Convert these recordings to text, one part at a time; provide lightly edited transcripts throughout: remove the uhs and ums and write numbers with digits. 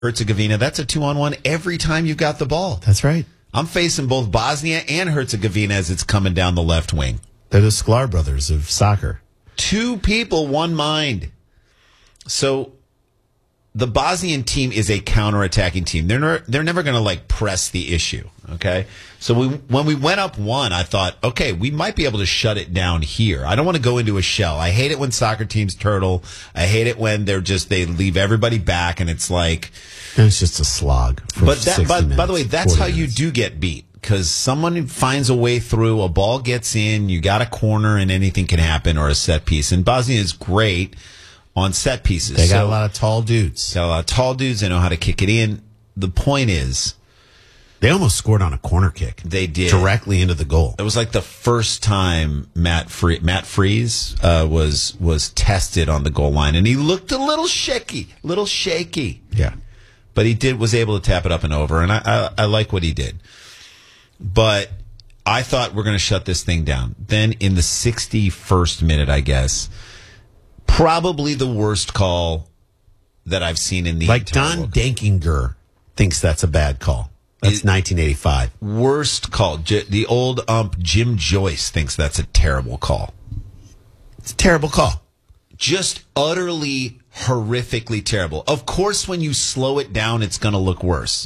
Herzegovina, that's a 2-on-1 every time you've got the ball. That's right. I'm facing both Bosnia and Herzegovina as it's coming down the left wing. They're the Sklar brothers of soccer. Two people, one mind. So the Bosnian team is a counterattacking team. They're never going to press the issue. Okay, so when we went up one, I thought, okay, we might be able to shut it down here. I don't want to go into a shell. I hate it when soccer teams turtle. I hate it when they leave everybody back and it's like it's just a slog. By the way, that's how you do get beat. Because someone finds a way through, a ball gets in, you got a corner, and anything can happen, or a set piece. And Bosnia is great on set pieces. They got a lot of tall dudes. Got a lot of tall dudes. They know how to kick it in. The point is, they almost scored on a corner kick. They did. Directly into the goal. It was like the first time Matt Freese was tested on the goal line, and he looked a little shaky. Yeah. But he was able to tap it up and over, and I like what he did. But I thought we're going to shut this thing down. Then in the 61st minute, I guess, probably the worst call that I've seen in the entire Don Dankinger thinks that's a bad call. That's 1985. Worst call. The old ump Jim Joyce thinks that's a terrible call. It's a terrible call. Just utterly, horrifically terrible. Of course, when you slow it down, it's going to look worse.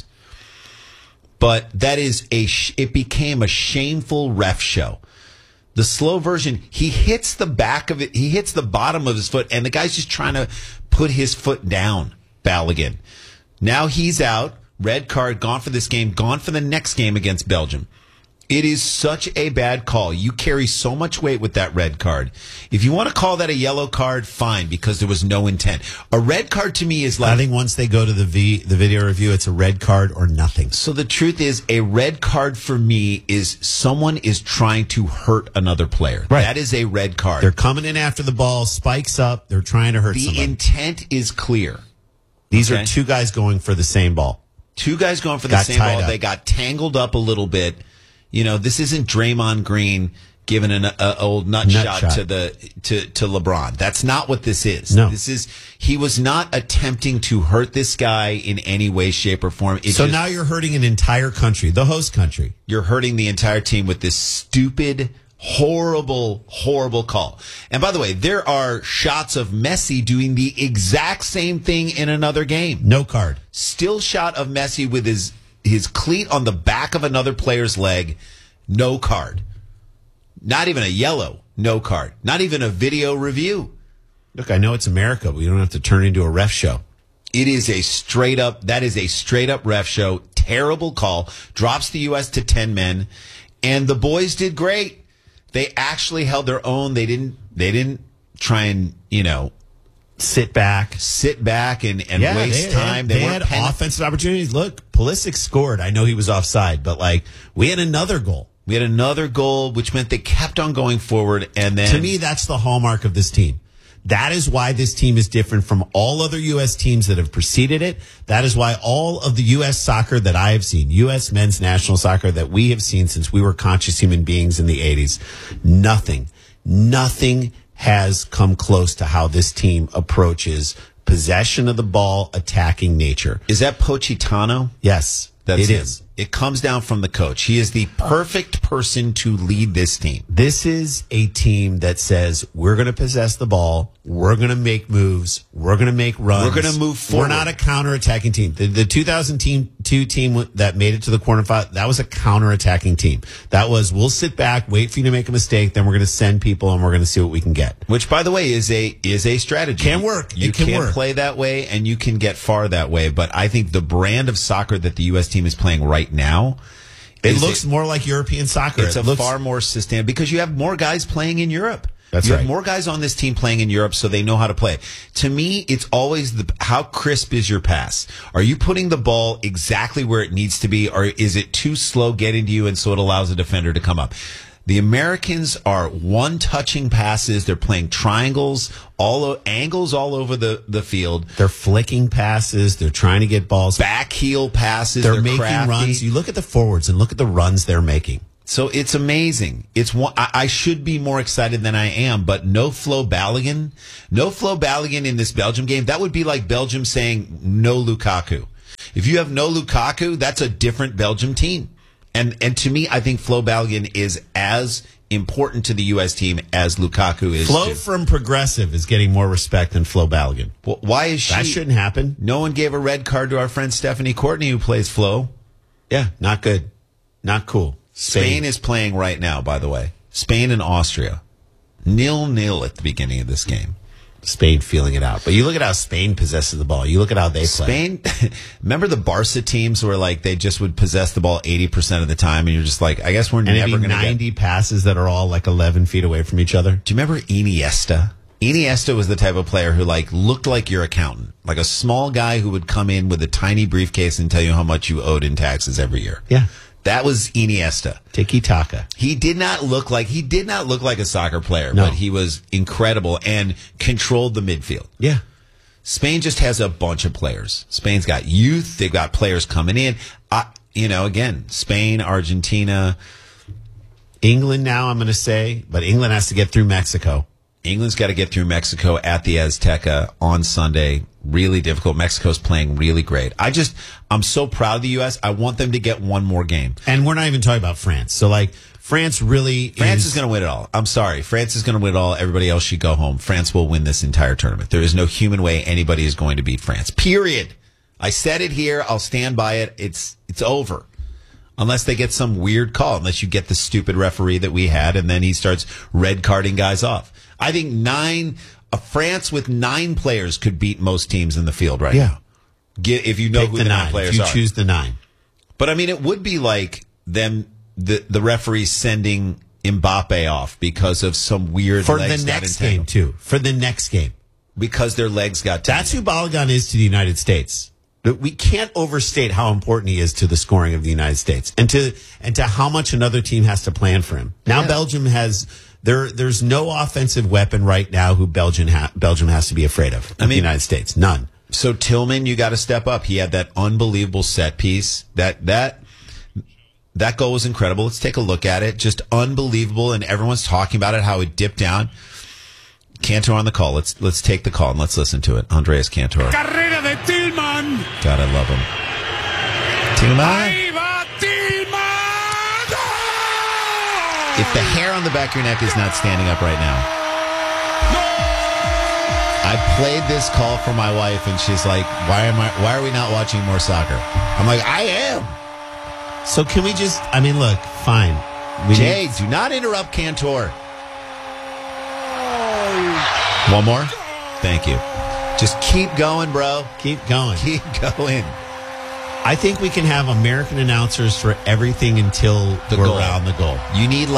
But that is it became a shameful ref show. The slow version, he hits the back of it, he hits the bottom of his foot, and the guy's just trying to put his foot down, Balogun. Now he's out, red card, gone for this game, gone for the next game against Belgium. It is such a bad call. You carry so much weight with that red card. If you want to call that a yellow card, fine, because there was no intent. A red card to me is like... I think once they go to the video review, it's a red card or nothing. So the truth is, a red card for me is someone is trying to hurt another player. Right. That is a red card. They're coming in after the ball, spikes up, they're trying to hurt somebody. The intent is clear. These are two guys going for the same ball. Two guys going for the same ball. They got tangled up a little bit. You know, this isn't Draymond Green giving an old nut shot to LeBron. That's not what this is. No. He was not attempting to hurt this guy in any way, shape, or form. Now you're hurting an entire country, the host country. You're hurting the entire team with this stupid, horrible, horrible call. And by the way, there are shots of Messi doing the exact same thing in another game. No card. Still shot of Messi with his cleat on the back of another player's leg, no card. Not even a yellow, no card. Not even a video review. Look, I know it's America, but we don't have to turn it into a ref show. That is a straight up ref show. Terrible call. Drops the U.S. to 10 men. And the boys did great. They actually held their own. They didn't try and, sit back and waste time. They had offensive opportunities. Look, Pulisic scored. I know he was offside, but we had another goal. We had another goal, which meant they kept on going forward. And then, to me, that's the hallmark of this team. That is why this team is different from all other U.S. teams that have preceded it. That is why all of the U.S. soccer that I have seen, U.S. men's national soccer that we have seen since we were conscious human beings in the 80s, nothing has come close to how this team approaches possession of the ball, attacking nature. Is that Pochettino? Yes, it is. It comes down from the coach. He is the perfect person to lead this team. This is a team that says, we're going to possess the ball, we're going to make moves, we're going to make runs. We're going to move forward. We're not a counterattacking team. The 2002 team that made it to the quarterfinal, that was a counterattacking team. That was, we'll sit back, wait for you to make a mistake, then we're going to send people and we're going to see what we can get. Which, by the way, is a strategy. Can work. You can play that way and you can get far that way. But I think the brand of soccer that the U.S. team is playing right now, it looks more like European soccer. It's far more sustainable because you have more guys playing in Europe. That's you right. have more guys on this team playing in Europe, so they know how to play. To me, it's always how crisp is your pass? Are you putting the ball exactly where it needs to be, or is it too slow getting to you and so it allows a defender to come up? The Americans are one-touching passes. They're playing triangles, angles all over the field. They're flicking passes. They're trying to get balls. Back heel passes. They're making crafty runs. You look at the forwards and look at the runs they're making. So it's amazing. I should be more excited than I am, but no Flo Balogun in this Belgium game. That would be like Belgium saying no Lukaku. If you have no Lukaku, that's a different Belgium team. And to me, I think Flo Balogun is as important to the U.S. team as Lukaku is. Flo from Progressive is getting more respect than Flo Balogun. Well, why is she? That shouldn't happen. No one gave a red card to our friend Stephanie Courtney, who plays Flo. Yeah, not good. Not cool. Spain is playing right now, by the way. Spain and Austria. 0-0 at the beginning of this game. Spain feeling it out. But you look at how Spain possesses the ball. You look at how they play. Spain, remember the Barca teams where like they just would possess the ball 80% of the time, and you're just like, I guess we're never going to 90 passes that are all like 11 feet away from each other. Do you remember Iniesta? Iniesta was the type of player who like looked like your accountant, like a small guy who would come in with a tiny briefcase and tell you how much you owed in taxes every year. Yeah. That was Iniesta. Tiki-taka. He did not look like a soccer player, No. but he was incredible and controlled the midfield. Yeah. Spain just has a bunch of players. Spain's got youth. They've got players coming in. Again, Spain, Argentina. England now, I'm going to say, but England has to get through Mexico. England's got to get through Mexico at the Azteca on Sunday. Really difficult. Mexico's playing really great. I'm so proud of the U.S. I want them to get one more game. And we're not even talking about France. So, like, France is going to win it all. I'm sorry. France is going to win it all. Everybody else should go home. France will win this entire tournament. There is no human way anybody is going to beat France. Period. I said it here. I'll stand by it. It's over. Unless they get some weird call. Unless you get the stupid referee that we had, and then he starts red carding guys off. I think France with 9 players could beat most teams in the field right now. If you know Pick who the 9 players are. are. You choose the 9. But I mean, it would be like them, the referees sending Mbappe off because of some weird For legs the got next entangled. game, too. For the next game. Because their legs got That's who Balogun is to the United States. But we can't overstate how important he is to the scoring of the United States and to how much another team has to plan for him. Now Belgium has there's no offensive weapon right now who Belgium has to be afraid of. The United States, none. So Tillman, you got to step up. He had that unbelievable set piece. That goal was incredible. Let's take a look at it. Just unbelievable, and everyone's talking about it. How it dipped down. Cantor on the call. Let's take the call and let's listen to it. Andreas Cantor. Carrera de Tillman. God, I love him. Tillman. Ahí va Tillman. Goal! If the hair on the back of your neck is not standing up right now. I played this call for my wife and she's like, why are we not watching more soccer? I'm like, I am. So can we just, look, fine. Jay, do not interrupt Cantor. One more? Thank you. Just keep going, bro. Keep going. Keep going. I think we can have American announcers for everything until we're around the goal. You need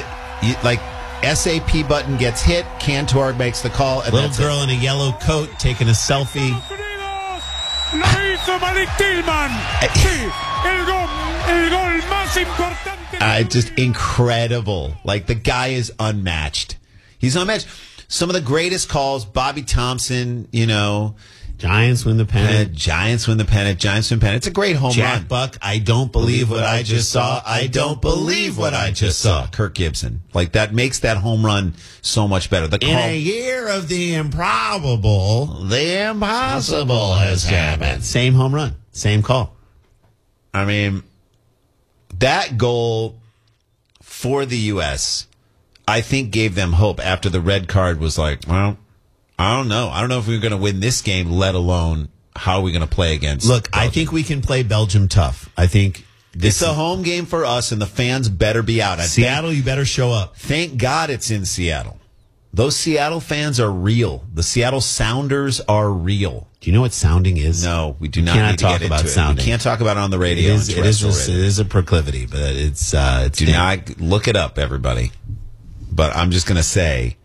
SAP button gets hit, Cantor makes the call. And little girl in a yellow coat taking a selfie. Lo hizo Malik Tillman. Sí, el gol más importante. Just incredible. Like, the guy is unmatched. He's unmatched. Some of the greatest calls, Bobby Thompson, Giants win the pennant. Giants win the pennant. It's a great home Jack run. Buck, I don't believe what I just saw. I don't believe what I just saw. Kirk Gibson. Like, that makes that home run so much better. The call, in a year of the improbable, the impossible has happened. Same home run. Same call. I mean, that goal for the U.S., I think gave them hope after the red card was like, well, I don't know. I don't know if we're going to win this game, let alone how are we going to play against Look, Belgium. I think we can play Belgium tough. I think it's a home game for us, and the fans better be out. Seattle, you better show up. Thank God it's in Seattle. Those Seattle fans are real. The Seattle Sounders are real. Do you know what sounding is? No, we do not cannot need to talk get about into sounding. We can't talk about it on the radio. It is a proclivity, but it's do not look it up, everybody. But I'm just going to say,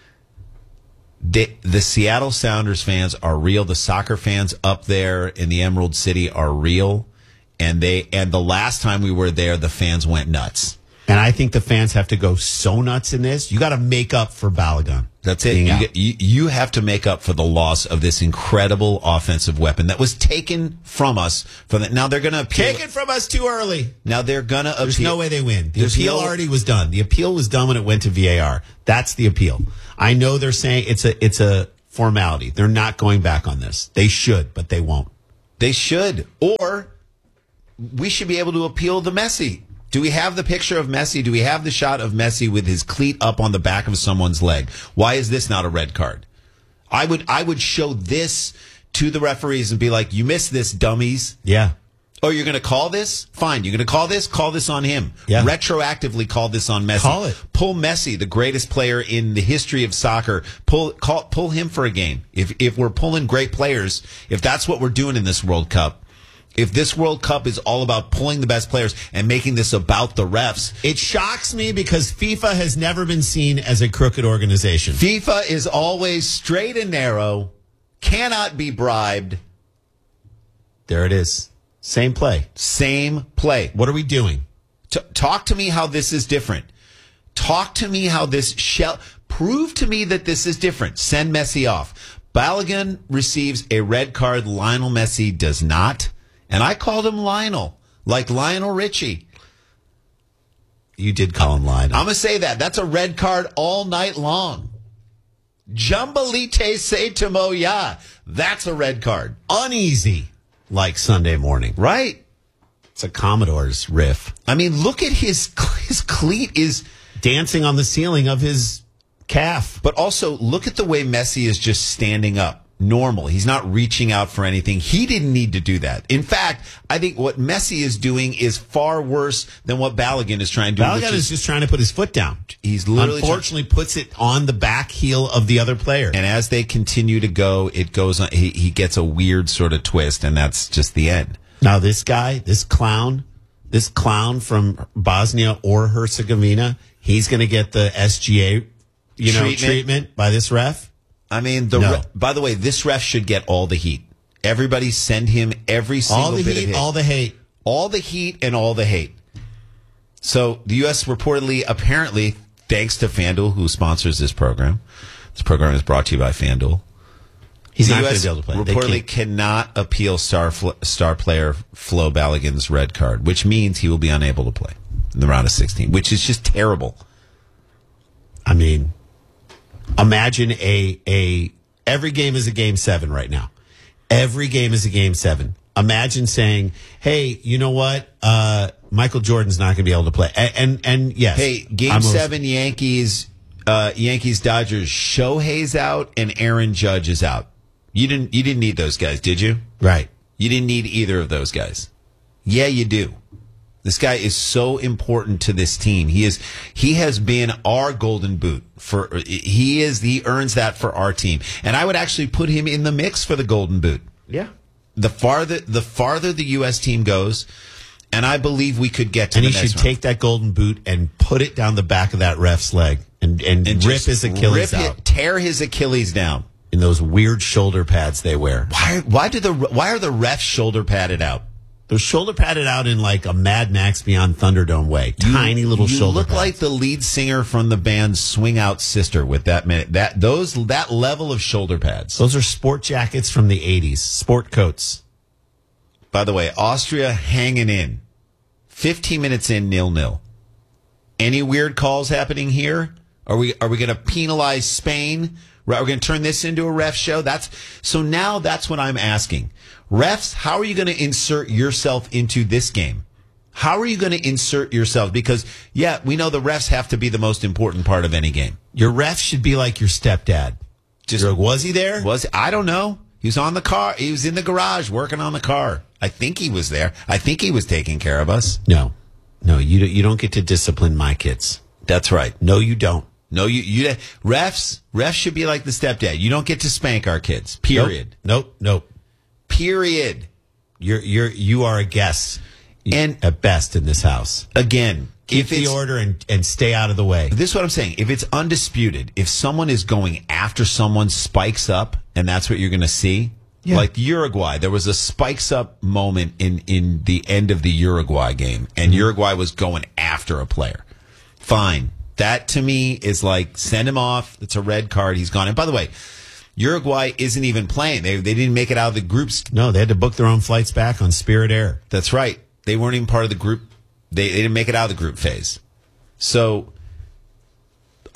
the Seattle Sounders fans are real. The soccer fans up there in the Emerald City are real. And the last time we were there, the fans went nuts. And I think the fans have to go so nuts in this. You got to make up for Balogun. That's it. You have to make up for the loss of this incredible offensive weapon that was taken from us. Now they're going to appeal. Taken from us too early. Now they're going to appeal. There's no way they win. The appeal already was done. The appeal was done when it went to VAR. That's the appeal. I know they're saying it's a formality. They're not going back on this. They should, but they won't. They should. Or we should be able to appeal to Messi. Do we have the picture of Messi? Do we have the shot of Messi with his cleat up on the back of someone's leg? Why is this not a red card? I would show this to the referees and be like, you missed this, dummies. Yeah. Oh, you're going to call this? Fine. You're going to call this? Call this on him. Yeah. Retroactively call this on Messi. Call it. Pull Messi, the greatest player in the history of soccer. Pull him for a game. If we're pulling great players, if that's what we're doing in this World Cup, if this World Cup is all about pulling the best players and making this about the refs. It shocks me because FIFA has never been seen as a crooked organization. FIFA is always straight and narrow, cannot be bribed. There it is. Same play. Same play. What are we doing? Talk to me how this is different. Talk to me how this prove to me that this is different. Send Messi off. Balogun receives a red card. Lionel Messi does not. And I called him Lionel, like Lionel Richie. You did call him Lionel. I'm going to say that. That's a red card all night long. Jumbalite se Tomoya. That's a red card. Uneasy, like Sunday morning. Right. It's a Commodore's riff. I mean, look at his cleat is dancing on the ceiling of his calf. But also, look at the way Messi is just standing up. Normal. He's not reaching out for anything. He didn't need to do that. In fact, I think what Messi is doing is far worse than what Balogun is trying to do. Balogun is just trying to put his foot down. He's literally unfortunately puts it on the back heel of the other player. And as they continue to go, it goes on. He gets a weird sort of twist, and that's just the end. Now, this guy, this clown from Bosnia or Herzegovina, he's going to get the SGA, treatment by this ref. I mean, No. By the way, this ref should get all the heat. Everybody send him every single bit of hate. All the hate. All the heat and all the hate. So the U.S. reportedly, apparently, thanks to FanDuel, who sponsors this program is brought to you by FanDuel. He's the not going US to be able to play. Reportedly cannot appeal star player Flo Balogun's red card, which means he will be unable to play in the round of 16, which is just terrible. I mean, imagine every game is a game 7 right now. Every game is a game 7. Imagine saying, "Hey, you know what? Michael Jordan's not going to be able to play." And yes, hey, game 7 Yankees Dodgers. Shohei's out and Aaron Judge is out. You didn't need those guys, did you? Right. You didn't need either of those guys. Yeah, you do. This guy is so important to this team. He has been our golden boot he earns that for our team. And I would actually put him in the mix for the golden boot. Yeah. The farther the US team goes, and I believe we could get to and the he next should round. take that golden boot and put it down the back of that ref's leg and rip his Achilles out. Tear his Achilles down. In those weird shoulder pads they wear. Why are the refs shoulder padded out? They're shoulder padded out in like a Mad Max Beyond Thunderdome way. Tiny little shoulder You look pads. like the lead singer from the band Swing Out Sister with that level of shoulder pads. Those are sport jackets from the 80s. Sport coats. By the way, Austria hanging in. 15 minutes in, 0-0. Any weird calls happening here? Are we going to penalize Spain? We're going to turn this into a ref show? So now that's what I'm asking. Refs, how are you going to insert yourself into this game? How are you going to insert yourself? Because, yeah, we know the refs have to be the most important part of any game. Your ref should be like your stepdad. Was he there? I don't know. He was on the car. He was in the garage working on the car. I think he was there. I think he was taking care of us. No, you don't get to discipline my kids. That's right. No, you don't. No, you refs should be like the stepdad. You don't get to spank our kids. Period. Nope. Period. You are a guest, and at best in this house. Again, keep the order and stay out of the way. This is what I'm saying. If it's undisputed, if someone is going after someone, spikes up, and that's what you're going to see. Yeah. Like Uruguay, there was a spikes up moment in the end of the Uruguay game, and Uruguay was going after a player. Fine. That, to me, is like, send him off. It's a red card. He's gone. And by the way, Uruguay isn't even playing. They didn't make it out of the groups. No, they had to book their own flights back on Spirit Air. That's right. They weren't even part of the group. They didn't make it out of the group phase. So,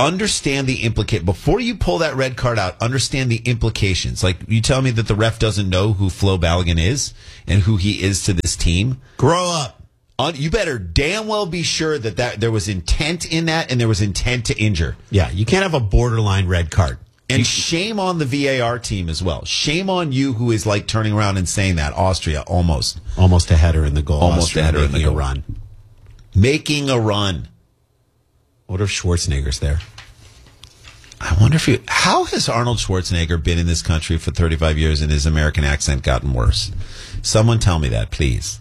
understand the before you pull that red card out, understand the implications. Like, you tell me that the ref doesn't know who Flo Balogun is and who he is to this team. Grow up. You better damn well be sure that there was intent in that and there was intent to injure. Yeah, you can't have a borderline red card. And shame on the VAR team as well. Shame on you who is like turning around and saying that. Austria, almost a header in the goal. Almost a header in the goal. Run. Making a run. What if Schwarzenegger's there? I wonder how has Arnold Schwarzenegger been in this country for 35 years and his American accent gotten worse? Someone tell me that, please.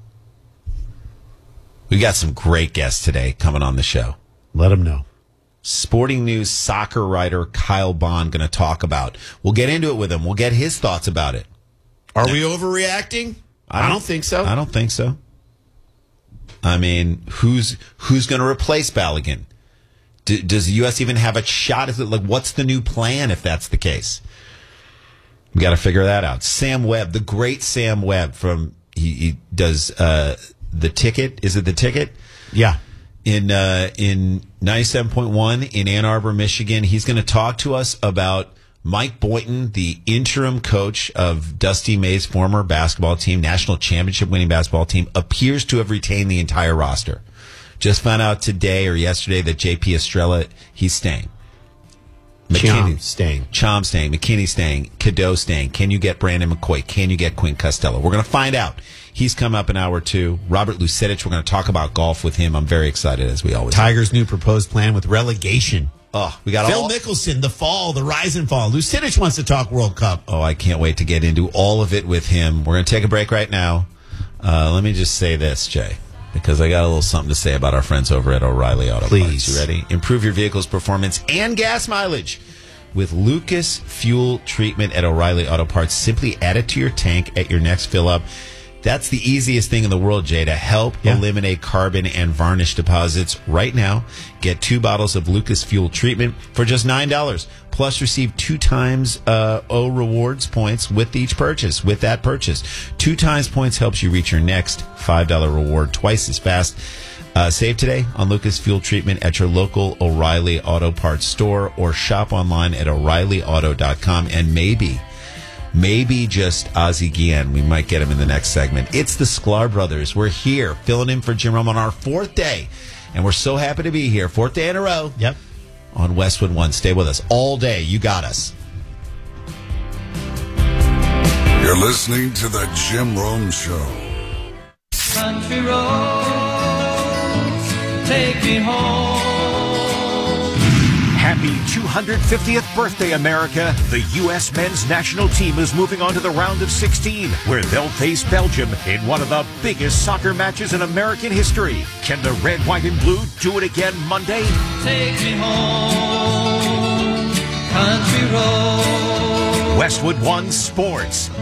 We got some great guests today coming on the show. Let them know. Sporting News soccer writer Kyle Bond going to talk about. We'll get into it with him. We'll get his thoughts about it. Are we overreacting? I don't think so. I don't think so. I mean, who's going to replace Balogun? Does the U.S. even have a shot? Is it like, what's the new plan if that's the case? We got to figure that out. Sam Webb, the great Sam Webb he does The Ticket. Is it The Ticket? Yeah. In 97.1 in Ann Arbor, Michigan. He's going to talk to us about Mike Boynton, the interim coach of Dusty May's former basketball team, national championship winning basketball team, appears to have retained the entire roster. Just found out today or yesterday that JP Estrella, he's staying. Chom staying. McKinney staying. Cadeau staying. Can you get Brandon McCoy? Can you get Quinn Costello? We're going to find out. He's come up in hour 2. Robert Lucetic, we're going to talk about golf with him. I'm very excited, as we always Tigers' new proposed plan with relegation. Oh, we got Phil Mickelson, the fall, the rise and fall. Lucetic wants to talk World Cup. Oh, I can't wait to get into all of it with him. We're going to take a break right now. Let me just say this, Jay, because I got a little something to say about our friends over at O'Reilly Auto Parts. You ready? Improve your vehicle's performance and gas mileage with Lucas Fuel Treatment at O'Reilly Auto Parts. Simply add it to your tank at your next fill up. That's the easiest thing in the world, Jay, to help eliminate carbon and varnish deposits. Right now, get 2 bottles of Lucas Fuel Treatment for just $9. Plus, receive 2 times O rewards points with each purchase. With that purchase, 2 times points helps you reach your next $5 reward twice as fast. Save today on Lucas Fuel Treatment at your local O'Reilly Auto Parts store or shop online at O'ReillyAuto.com. And maybe just Ozzie Guillen. We might get him in the next segment. It's the Sklar brothers. We're here filling in for Jim Rome on our 4th day. And we're so happy to be here. 4th day in a row. Yep. On Westwood One. Stay with us all day. You got us. You're listening to the Jim Rome Show. Country roads, take me home. Happy 250th birthday, America. The U.S. men's national team is moving on to the round of 16, where they'll face Belgium in one of the biggest soccer matches in American history. Can the red, white, and blue do it again Monday? Take me home, country road. Westwood One Sports.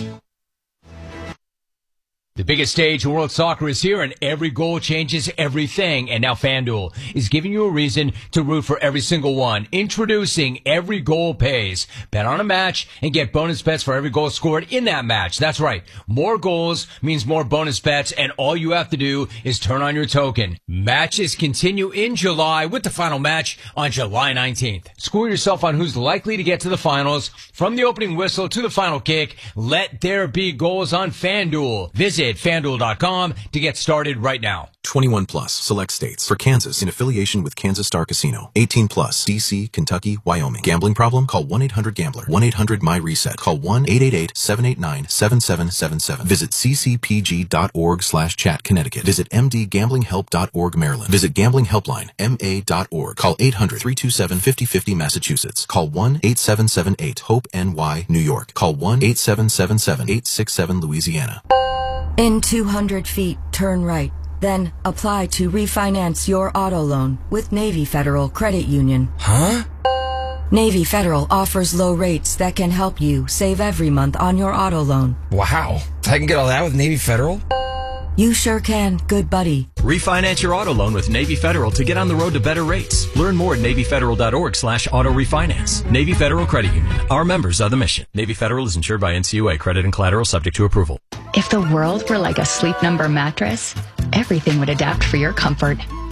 The biggest stage in world soccer is here, and every goal changes everything. And now FanDuel is giving you a reason to root for every single one. Introducing Every Goal Pays. Bet on a match and get bonus bets for every goal scored in that match. That's right. More goals means more bonus bets, and all you have to do is turn on your token. Matches continue in July with the final match on July 19th. School yourself on who's likely to get to the finals. From the opening whistle to the final kick, let there be goals on FanDuel. Visit FanDuel.com to get started right now. 21 plus, select states. For Kansas, in affiliation with Kansas Star Casino. 18 plus, D.C., Kentucky, Wyoming. Gambling problem? Call 1-800-GAMBLER. 1-800-MY-RESET. Call 1-888-789-7777. Visit ccpg.org/chat, Connecticut. Visit mdgamblinghelp.org, Maryland. Visit Gambling Helpline, ma.org. Call 800-327-5050, Massachusetts. Call 1-8778-HOPE-NY, New York. Call 1-8777-867, Louisiana. In 200 feet, turn right. Then apply to refinance your auto loan with Navy Federal Credit Union. Huh? Navy Federal offers low rates that can help you save every month on your auto loan. Wow. I can get all that with Navy Federal? You sure can, good buddy. Refinance your auto loan with Navy Federal to get on the road to better rates. Learn more at NavyFederal.org/auto refinance. Navy Federal Credit Union. Our members are the mission. Navy Federal is insured by NCUA. Credit and collateral subject to approval. If the world were like a Sleep Number mattress, everything would adapt for your comfort.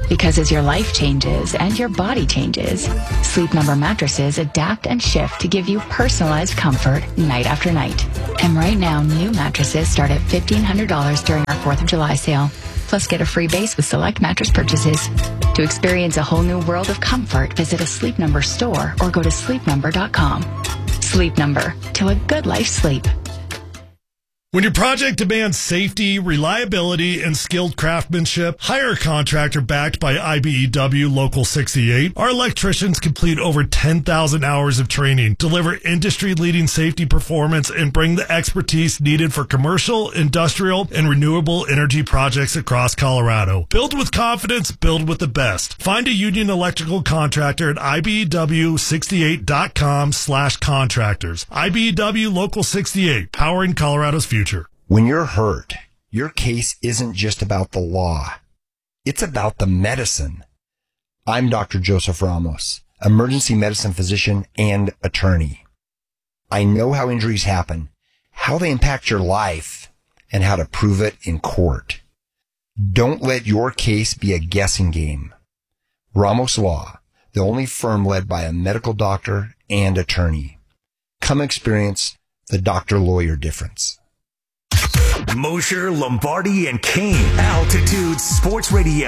Because as your life changes and your body changes, Sleep Number mattresses adapt and shift to give you personalized comfort night after night. And right now, new mattresses start at $1,500 during our 4th of July sale. Plus, get a free base with select mattress purchases. To experience a whole new world of comfort, visit a Sleep Number store or go to sleepnumber.com. Sleep Number, to a good life sleep. When your project demands safety, reliability, and skilled craftsmanship, hire a contractor backed by IBEW Local 68. Our electricians complete over 10,000 hours of training, deliver industry-leading safety performance, and bring the expertise needed for commercial, industrial, and renewable energy projects across Colorado. Build with confidence, build with the best. Find a union electrical contractor at IBEW68.com/contractors. IBEW Local 68, powering Colorado's future. When you're hurt, your case isn't just about the law. It's about the medicine. I'm Dr. Joseph Ramos, emergency medicine physician and attorney. I know how injuries happen, how they impact your life, and how to prove it in court. Don't let your case be a guessing game. Ramos Law, the only firm led by a medical doctor and attorney. Come experience the doctor-lawyer difference. Mosher, Lombardi, and Kane. Altitude Sports Radio.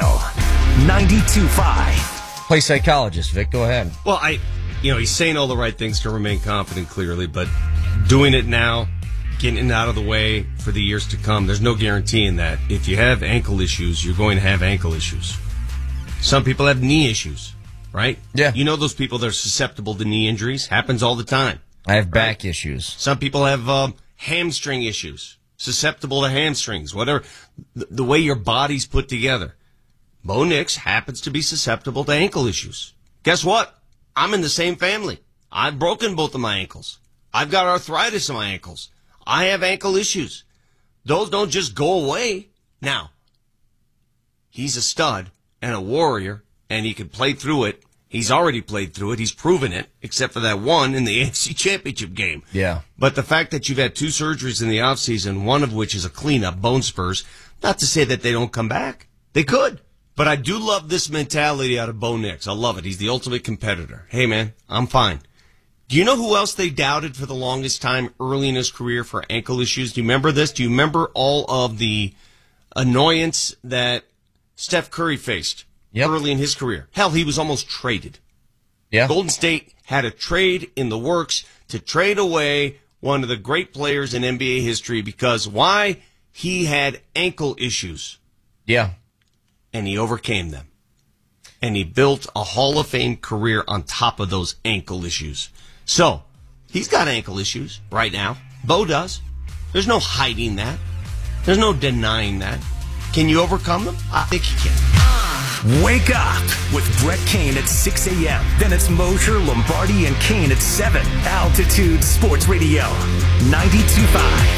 92.5. Play psychologist, Vic. Go ahead. Well, he's saying all the right things to remain confident, clearly, but doing it now, getting it out of the way for the years to come, there's no guaranteeing that. If you have ankle issues, you're going to have ankle issues. Some people have knee issues, right? Yeah. You know those people that are susceptible to knee injuries? Happens all the time. I have back issues. Some people have hamstring issues. Susceptible to hamstrings, whatever, the way your body's put together. Bo Nix happens to be susceptible to ankle issues. Guess what? I'm in the same family. I've broken both of my ankles. I've got arthritis in my ankles. I have ankle issues. Those don't just go away. Now, he's a stud and a warrior, and he can play through it. He's already played through it. He's proven it, except for that one in the AFC Championship game. Yeah. But the fact that you've had 2 surgeries in the offseason, one of which is a cleanup, bone spurs, not to say that they don't come back. They could. But I do love this mentality out of Bo Nix. I love it. He's the ultimate competitor. Hey, man, I'm fine. Do you know who else they doubted for the longest time early in his career for ankle issues? Do you remember this? Do you remember all of the annoyance that Steph Curry faced? Yep. Early in his career. Hell, he was almost traded. Yeah. Golden State had a trade in the works to trade away one of the great players in NBA history because why? He had ankle issues. Yeah. And he overcame them. And he built a Hall of Fame career on top of those ankle issues. So, he's got ankle issues right now. Bo does. There's no hiding that. There's no denying that. Can you overcome them? I think you can. Wake up with Brett Kane at 6 a.m. Then it's Mosher, Lombardi, and Kane at 7. Altitude Sports Radio. 92.5.